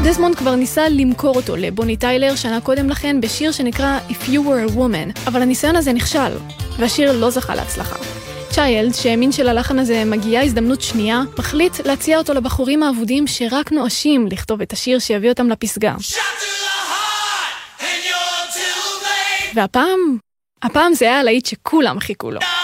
דזמונד כבר ניסה למכור אותו לבוני טיילר שנה קודם לכן בשיר שנקרא If You Were a Woman, אבל הניסיון הזה נכשל, והשיר לא זכה להצלחה. צ'יילד, שהאמין שללחן הזה מגיעה הזדמנות שנייה, מחליט להציע אותו לבחורים העבודים שרק נואשים לכתוב את השיר שיביא אותם לפסגה. והפעם זה היה הלהיט שכולם חיכו לו.